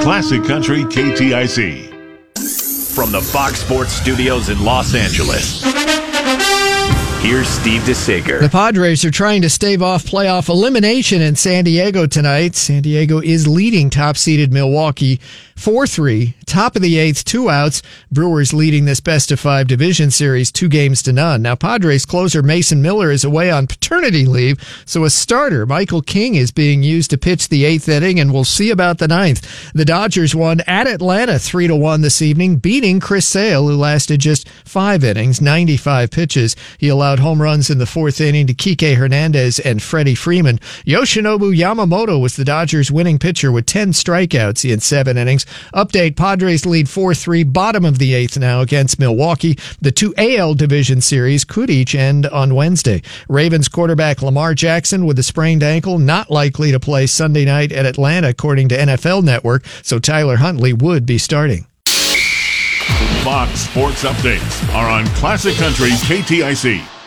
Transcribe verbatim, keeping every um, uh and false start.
Classic Country K T I C. From the Fox Sports Studios in Los Angeles, here's Steve DeSager. The Padres are trying to stave off playoff elimination in San Diego tonight. San Diego is leading top-seeded Milwaukee four three. Top of the eighth, two outs. Brewers leading this best-of-five division series two games to none. Now, Padres closer Mason Miller is away on paternity leave, so a starter, Michael King, is being used to pitch the eighth inning, and we'll see about the ninth. The Dodgers won at Atlanta three to one this evening, beating Chris Sale, who lasted just five innings, ninety-five pitches. He allowed home runs in the fourth inning to Kike Hernandez and Freddie Freeman. Yoshinobu Yamamoto was the Dodgers' winning pitcher with ten strikeouts in seven innings. Update, Padres lead four three, bottom of the eighth now against Milwaukee. The two A L division series could each end on Wednesday. Ravens quarterback Lamar Jackson with a sprained ankle, not likely to play Sunday night at Atlanta, according to N F L Network, so Tyler Huntley would be starting. Fox Sports Updates are on Classic Country K T I C.